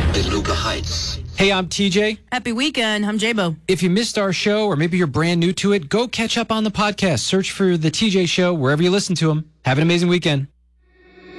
Beluga Heights. Hey, I'm TJ. Happy weekend. I'm J-Bo. If you missed our show or maybe you're brand new to it, go catch up on the podcast. Search for The TJ Show wherever you listen to them. Have an amazing weekend.